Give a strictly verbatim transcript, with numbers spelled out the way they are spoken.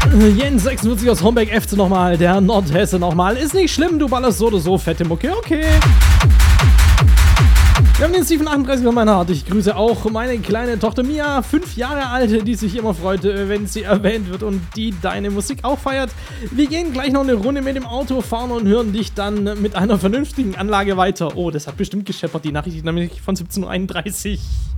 Jens sechsundvierzig aus Homberg F C nochmal, der Nordhesse nochmal. Ist nicht schlimm, du ballerst so oder so fette Mucke, okay. Wir haben den Steven achtunddreißig von meiner Art. Ich grüße auch meine kleine Tochter Mia, fünf Jahre alt, die sich immer freut, wenn sie erwähnt wird und die deine Musik auch feiert. Wir gehen gleich noch eine Runde mit dem Auto fahren und hören dich dann mit einer vernünftigen Anlage weiter. Oh, das hat bestimmt gescheppert, die Nachricht nämlich von siebzehn Uhr einunddreißig.